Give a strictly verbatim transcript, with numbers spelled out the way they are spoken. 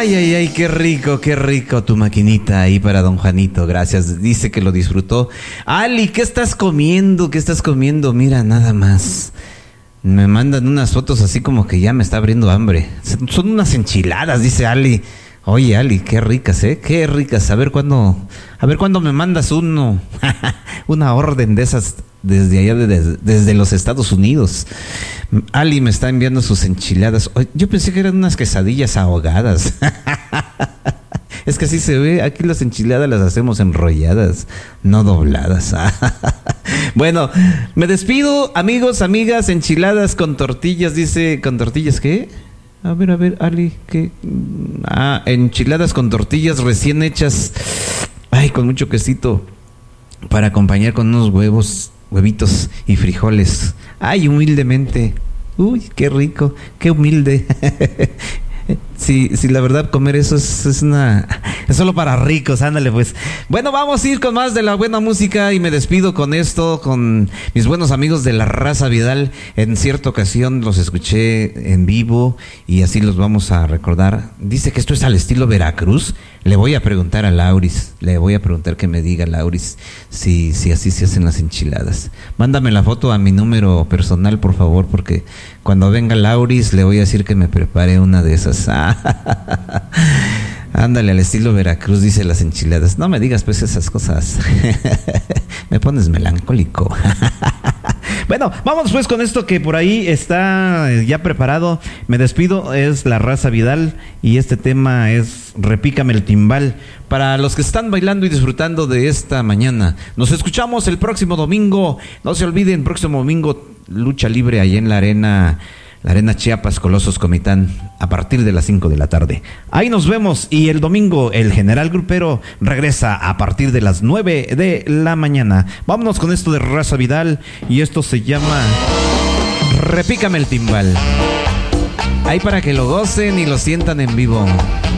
Ay, ay, ay, qué rico, qué rico tu maquinita ahí para don Juanito, gracias. Dice que lo disfrutó. Ali, ¿qué estás comiendo? ¿Qué estás comiendo? Mira, nada más. Me mandan unas fotos así como que ya me está abriendo hambre. Son unas enchiladas, dice Ali. Oye, Ali, qué ricas, ¿eh? Qué ricas. A ver cuándo, a ver cuándo me mandas uno, una orden de esas desde allá, de, desde, desde los Estados Unidos. Ali me está enviando sus enchiladas. Oye, yo pensé que eran unas quesadillas ahogadas. Es que así se ve. Aquí las enchiladas las hacemos enrolladas, no dobladas. Bueno, me despido, amigos, amigas. Enchiladas con tortillas, dice. ¿Con tortillas qué? A ver, a ver, Ali, ¿qué? Ah, enchiladas con tortillas recién hechas. Ay, con mucho quesito. Para acompañar con unos huevos, huevitos y frijoles. Ay, humildemente. Uy, qué rico, qué humilde. Sí, sí, la verdad, comer eso es, es una... es solo para ricos, ándale pues. Bueno, vamos a ir con más de la buena música y me despido con esto, con mis buenos amigos de La Raza Vidal. En cierta ocasión los escuché en vivo y así los vamos a recordar. Dice que esto es al estilo Veracruz. Le voy a preguntar a Lauris, le voy a preguntar que me diga Lauris si, si así se hacen las enchiladas. Mándame la foto a mi número personal, por favor, porque cuando venga Lauris le voy a decir que me prepare una de esas. Ándale, al estilo Veracruz, dice las enchiladas. No me digas pues esas cosas. Me pones melancólico. Bueno, vamos pues con esto que por ahí está ya preparado. Me despido, es La Raza Vidal y este tema es Repícame el timbal. Para los que están bailando y disfrutando de esta mañana, nos escuchamos el próximo domingo. No se olviden, próximo domingo, lucha libre ahí en la arena La Arena Chiapas, Colosos Comitán, a partir de las cinco de la tarde. Ahí nos vemos y el domingo el General Grupero regresa a partir de las nueve de la mañana. Vámonos con esto de Raza Vidal y esto se llama Repícame el timbal. Ahí para que lo gocen y lo sientan en vivo.